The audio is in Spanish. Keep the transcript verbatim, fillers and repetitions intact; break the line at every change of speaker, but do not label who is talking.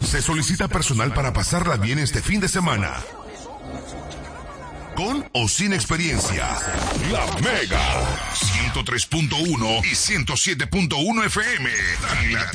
Se solicita personal para pasarla bien este fin de semana. Con o sin experiencia. La Mega ciento tres punto uno y ciento siete punto uno F M. La